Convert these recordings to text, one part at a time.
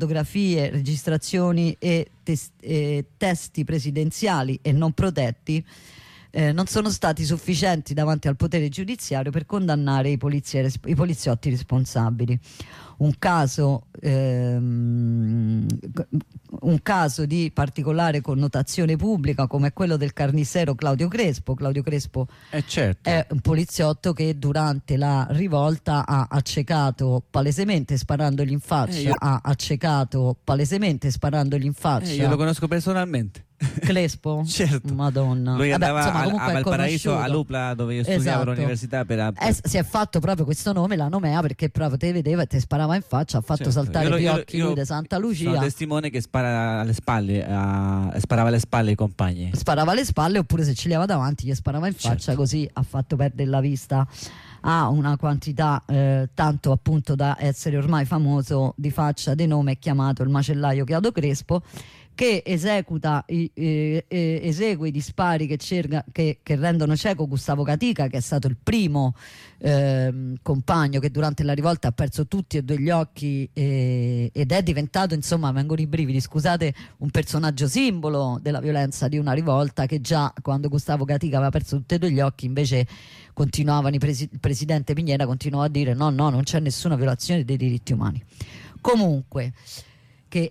fotografie, registrazioni e testi presidenziali e non protetti non sono stati sufficienti davanti al potere giudiziario per condannare i poliziotti responsabili. Un caso di particolare connotazione pubblica come quello del carnizzero Claudio Crespo. Claudio Crespo certo. è un poliziotto che durante la rivolta ha accecato palesemente sparandogli in faccia. Io lo conosco personalmente. Crespo? Certo. Madonna. Lui andava comunque a Valparaíso, a Lupla, dove io studiavo all'università. Si è fatto proprio questo nome, la Nomea, perché proprio te vedeva e te sparava in faccia, ha fatto saltare gli occhi lui di Santa Lucia. Sono testimone che spara alle spalle, sparava alle spalle ai compagni. Sparava alle spalle, oppure se ci leva davanti gli sparava in faccia, così ha fatto perdere la vista a una quantità tanto appunto da essere ormai famoso di faccia, di nome, chiamato il macellaio Claudio Crespo, che esegue gli spari che rendono cieco Gustavo Catica, che è stato il primo compagno che durante la rivolta ha perso tutti e due gli occhi ed è diventato, insomma, vengono i brividi, scusate, un personaggio simbolo della violenza di una rivolta, che già quando Gustavo Catica aveva perso tutti e due gli occhi invece continuavano, il presidente Piñera continuava a dire no, non c'è nessuna violazione dei diritti umani. Comunque che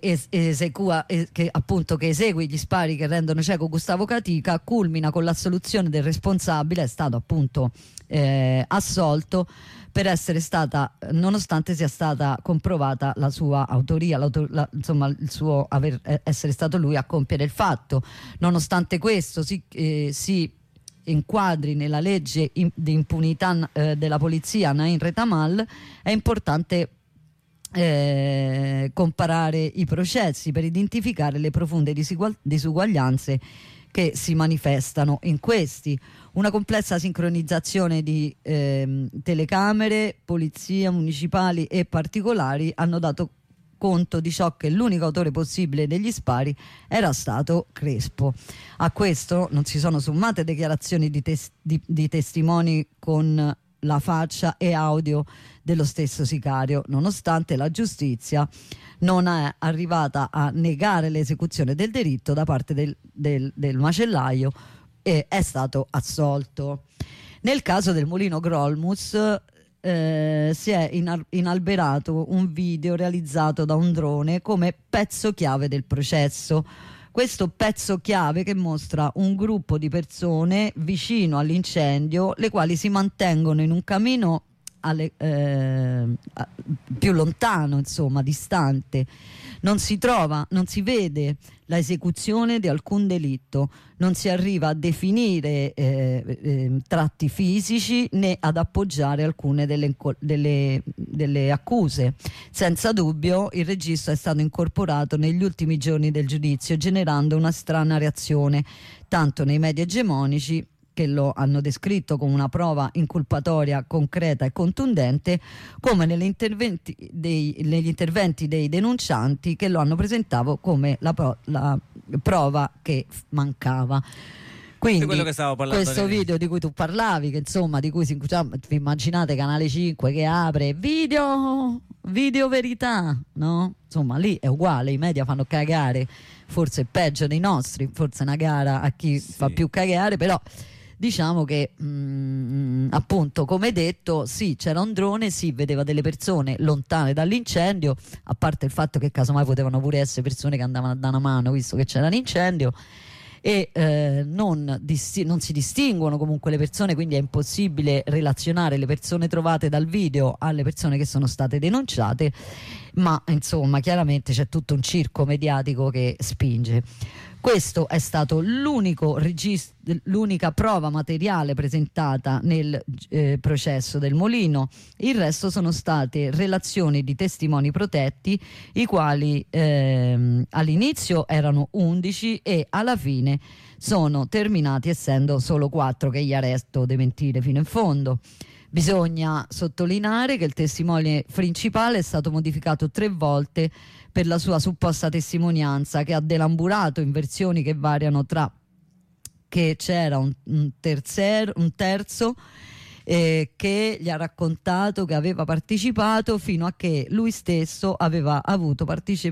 esegue gli spari che rendono cieco Gustavo Catica, culmina con l'assoluzione del responsabile, è stato appunto assolto per essere stata, nonostante sia stata comprovata la sua autoria, insomma il suo essere stato lui a compiere il fatto. Nonostante questo si inquadri nella legge di impunità della polizia Nain Retamal, è importante comparare i processi per identificare le profonde disuguaglianze che si manifestano in questi. Una complessa sincronizzazione di telecamere, polizia municipali e particolari hanno dato conto di ciò che l'unico autore possibile degli spari era stato Crespo. A questo non si sono sommate dichiarazioni di testimoni con la faccia e audio dello stesso sicario, nonostante la giustizia non è arrivata a negare l'esecuzione del delitto da parte del macellaio, e è stato assolto. Nel caso del mulino Grolmus si è inalberato un video realizzato da un drone come pezzo chiave del processo. Questo pezzo chiave che mostra un gruppo di persone vicino all'incendio, le quali si mantengono in un cammino più lontano, insomma, distante. Non si vede la esecuzione di alcun delitto, non si arriva a definire tratti fisici né ad appoggiare alcune delle accuse. Senza dubbio il registro è stato incorporato negli ultimi giorni del giudizio, generando una strana reazione tanto nei media egemonici, che lo hanno descritto come una prova inculpatoria concreta e contundente, come negli interventi dei denuncianti, che lo hanno presentato come la prova che mancava. Quindi quello che stavo parlando, questo video di cui tu parlavi, che insomma vi immaginate Canale 5 che apre video verità, no? Insomma lì è uguale, i media fanno cagare, forse peggio dei nostri, forse è una gara a chi fa più cagare, però diciamo che appunto, come detto, sì, c'era un drone, sì, vedeva delle persone lontane dall'incendio, a parte il fatto che casomai potevano pure essere persone che andavano a dare una mano visto che c'era l'incendio, e non si distinguono comunque le persone, quindi è impossibile relazionare le persone trovate dal video alle persone che sono state denunciate, ma insomma chiaramente c'è tutto un circo mediatico che spinge. Questo è stato l'unica prova materiale presentata nel processo del Molino. Il resto sono state relazioni di testimoni protetti, i quali all'inizio erano 11 e alla fine sono terminati essendo solo 4, che gli arresto de mentire fino in fondo. Bisogna sottolineare che il testimone principale è stato modificato 3 volte per la sua supposta testimonianza, che ha delamburato in versioni che variano tra che c'era un terzo che gli ha raccontato che aveva partecipato, fino a che lui stesso aveva avuto partecipato